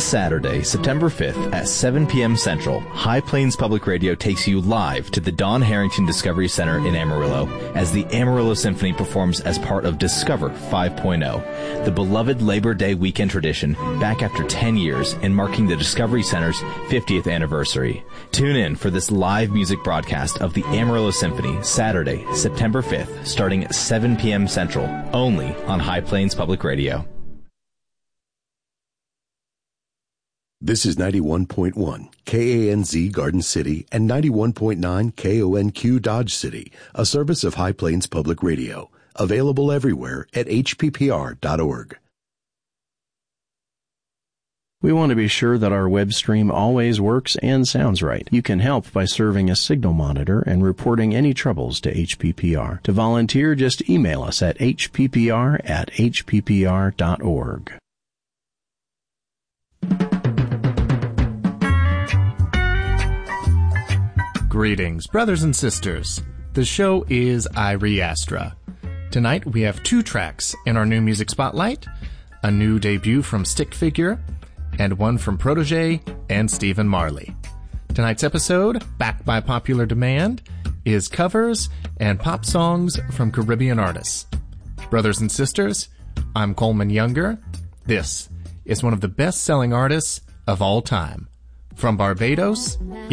Saturday, September 5th at 7 p.m. Central, High Plains Public Radio takes you live to the Don Harrington Discovery Center in Amarillo as the Amarillo Symphony performs as part of Discover 5.0, the beloved Labor Day weekend tradition back after 10 years and marking the Discovery Center's 50th anniversary. Tune in for this live music broadcast of the Amarillo Symphony Saturday, September 5th, starting at 7 p.m. Central, only on High Plains Public Radio. This is 91.1 KANZ Garden City and 91.9 KONQ Dodge City, a service of High Plains Public Radio. Available everywhere at hppr.org. We want to be sure that our web stream always works and sounds right. You can help by serving as signal monitor and reporting any troubles to HPPR. To volunteer, just email us at hppr@hppr.org. Greetings, brothers and sisters. The show is Irie Astra. Tonight we have 2 tracks in our new music spotlight, a new debut from Stick Figure, and one from Protege and Stephen Marley. Tonight's episode, backed by popular demand, is covers and pop songs from Caribbean artists. Brothers and sisters, I'm Coleman Younger. This is one of the best-selling artists of all time. From Barbados,